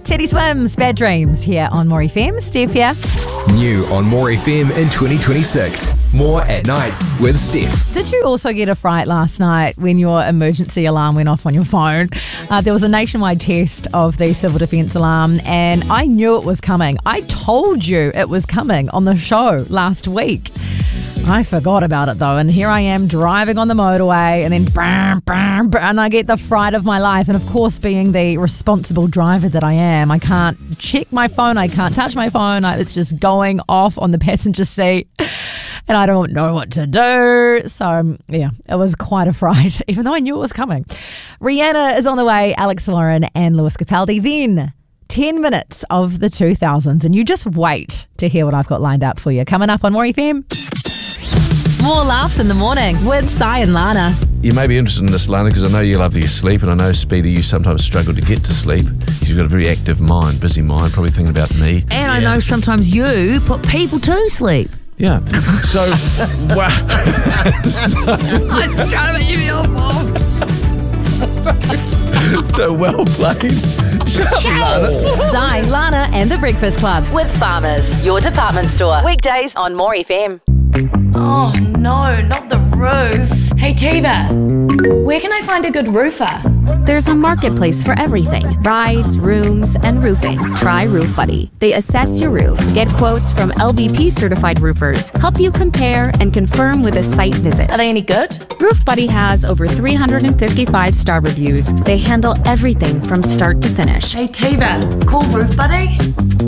Teddy Swims, Bad Dreams here on More FM. Steph here. New on More FM in 2026. More at night with Steph. Did you also get a fright last night when your emergency alarm went off on your phone? There was a nationwide test of the civil defence alarm and I knew it was coming. I told you it was coming on the show last week. I forgot about it though, and here I am driving on the motorway and then and I get the fright of my life. And of course, being the responsible driver that I am, I can't check my phone, I can't touch my phone, it's just going off on the passenger seat and I don't know what to do. So yeah, it was quite a fright, even though I knew it was coming. Rihanna is on the way, Alex Lauren and Lewis Capaldi. Then 10 minutes of the 2000s, and you just wait to hear what I've got lined up for you. Coming up on More FM. More laughs in the morning with Sai and Lana. You may be interested in this, Lana, because I know you love your sleep, and I know, Speedy, you sometimes struggle to get to sleep. You've got a very active mind, busy mind, probably thinking about me. And I know sometimes you put people to sleep. Yeah. So, wow. I was trying to make you feel So well played. Shut up, Lana. Sai, Lana and the Breakfast Club with Farmers, your department store. Weekdays on More FM. Oh no, not the roof. Hey Tiva, where can I find a good roofer? There's a marketplace for everything. Rides, rooms, and roofing. Try Roof Buddy. They assess your roof, get quotes from LBP certified roofers, help you compare and confirm with a site visit. Are they any good? Roof Buddy has over 355 star reviews. They handle everything from start to finish. Hey Tiva, call Roof Buddy.